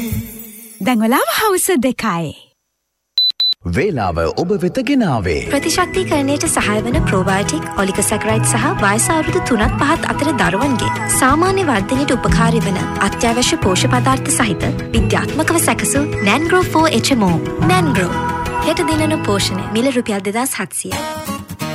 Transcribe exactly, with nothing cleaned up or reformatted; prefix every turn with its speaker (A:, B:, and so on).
A: දැන් වෙලාව හවස දෙකයි.
B: වේලාව ඔබ වෙත ගෙනාවේ
C: ප්‍රතිශක්තිකරණයට සහාය වන ප්‍රෝබයෝටික් ඔලිගොසැකරයිඩ් සහ වයස අවුරුදු තුනත් පහත් අතර දරුවන්ගේ සාමාන්‍ය වර්ධනයට උපකාරී වන අත්‍යවශ්‍ය පෝෂ්‍ය පදාර්ථ සහිත විද්‍යාත්මකව සැකසූ නැන්ග්‍රෝ ෆෝර් එච් එම් ඕ. නැන්ග්‍රෝ හෙට දිනන පෝෂණය මිල රුපියල් දෙදාස් හත්සියයි.